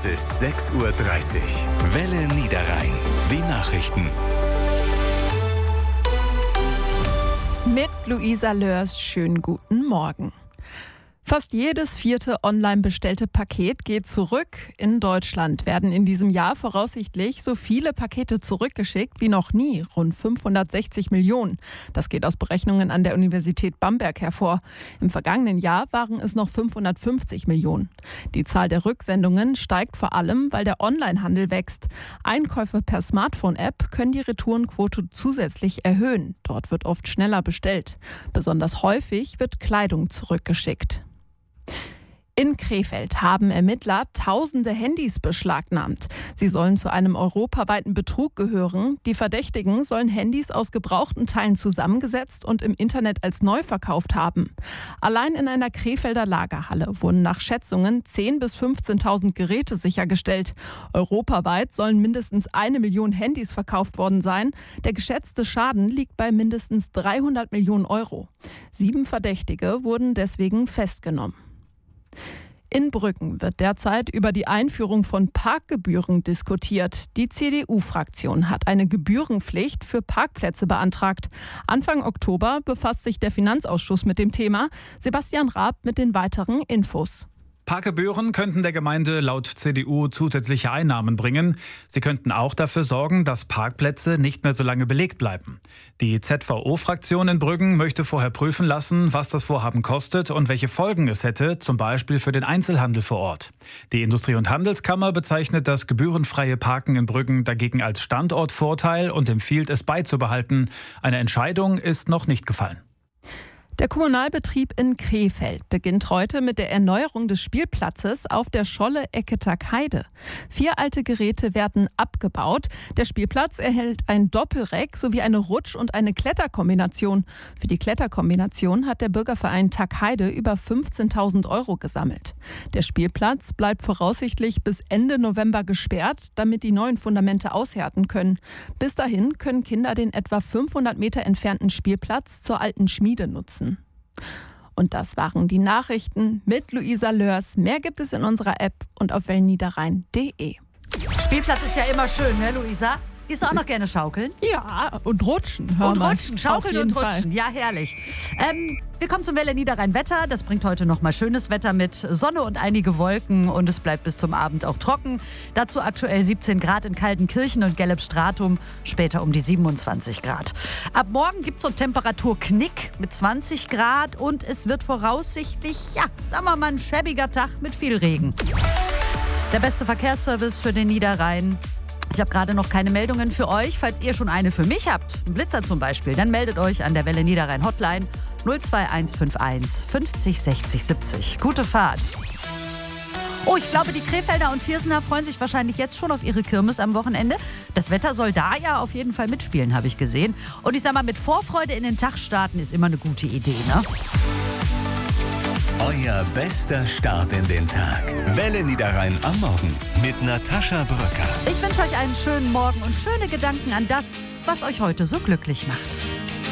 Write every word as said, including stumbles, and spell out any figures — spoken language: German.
Es ist sechs Uhr dreißig. Welle Niederrhein. Die Nachrichten. Mit Luisa Lörs, schönen guten Morgen. Fast jedes vierte online bestellte Paket geht zurück. In Deutschland werden in diesem Jahr voraussichtlich so viele Pakete zurückgeschickt wie noch nie, rund fünfhundertsechzig Millionen. Das geht aus Berechnungen an der Universität Bamberg hervor. Im vergangenen Jahr waren es noch fünfhundertfünfzig Millionen. Die Zahl der Rücksendungen steigt vor allem, weil der Onlinehandel wächst. Einkäufe per Smartphone-App können die Retourenquote zusätzlich erhöhen. Dort wird oft schneller bestellt. Besonders häufig wird Kleidung zurückgeschickt. In Krefeld haben Ermittler tausende Handys beschlagnahmt. Sie sollen zu einem europaweiten Betrug gehören. Die Verdächtigen sollen Handys aus gebrauchten Teilen zusammengesetzt und im Internet als neu verkauft haben. Allein in einer Krefelder Lagerhalle wurden nach Schätzungen zehntausend bis fünfzehntausend Geräte sichergestellt. Europaweit sollen mindestens eine Million Handys verkauft worden sein. Der geschätzte Schaden liegt bei mindestens dreihundert Millionen Euro. Sieben Verdächtige wurden deswegen festgenommen. In Brüggen wird derzeit über die Einführung von Parkgebühren diskutiert. Die C D U-Fraktion hat eine Gebührenpflicht für Parkplätze beantragt. Anfang Oktober befasst sich der Finanzausschuss mit dem Thema. Sebastian Raab mit den weiteren Infos. Parkgebühren könnten der Gemeinde laut C D U zusätzliche Einnahmen bringen. Sie könnten auch dafür sorgen, dass Parkplätze nicht mehr so lange belegt bleiben. Die Z V O-Fraktion in Brüggen möchte vorher prüfen lassen, was das Vorhaben kostet und welche Folgen es hätte, zum Beispiel für den Einzelhandel vor Ort. Die Industrie- und Handelskammer bezeichnet das gebührenfreie Parken in Brüggen dagegen als Standortvorteil und empfiehlt es beizubehalten. Eine Entscheidung ist noch nicht gefallen. Der Kommunalbetrieb in Krefeld beginnt heute mit der Erneuerung des Spielplatzes auf der Scholle Ecketerk-Heide. Vier alte Geräte werden abgebaut. Der Spielplatz erhält ein Doppelreck sowie eine Rutsch- und eine Kletterkombination. Für die Kletterkombination hat der Bürgerverein Tack-Heide über fünfzehntausend Euro gesammelt. Der Spielplatz bleibt voraussichtlich bis Ende November gesperrt, damit die neuen Fundamente aushärten können. Bis dahin können Kinder den etwa fünfhundert Meter entfernten Spielplatz zur alten Schmiede nutzen. Und das waren die Nachrichten mit Luisa Lörs. Mehr gibt es in unserer App und auf wellniederrhein punkt de. Spielplatz ist ja immer schön, ne, Luisa? Gehst du auch noch gerne schaukeln? Ja, und rutschen. Hör und mal. rutschen, schaukeln und rutschen. Fall. Ja, herrlich. Ähm, wir kommen zum Welle Niederrhein Wetter. Das bringt heute noch mal schönes Wetter mit Sonne und einige Wolken. Und es bleibt bis zum Abend auch trocken. Dazu aktuell siebzehn Grad in Kaltenkirchen und Gelbstratum. Später um die siebenundzwanzig Grad. Ab morgen gibt es so Temperaturknick mit zwanzig Grad. Und es wird voraussichtlich, ja, sagen wir mal, ein schäbiger Tag mit viel Regen. Der beste Verkehrsservice für den Niederrhein. Ich habe gerade noch keine Meldungen für euch. Falls ihr schon eine für mich habt, einen Blitzer zum Beispiel, dann meldet euch an der Welle Niederrhein Hotline null zwei eins fünf eins fünfzig sechzig siebzig. Gute Fahrt. Oh, ich glaube, die Krefelder und Viersener freuen sich wahrscheinlich jetzt schon auf ihre Kirmes am Wochenende. Das Wetter soll da ja auf jeden Fall mitspielen, habe ich gesehen. Und ich sag mal, mit Vorfreude in den Tag starten ist immer eine gute Idee, ne? Euer bester Start in den Tag. Welle Niederrhein am Morgen mit Natascha Bröcker. Ich wünsche euch einen schönen Morgen und schöne Gedanken an das, was euch heute so glücklich macht.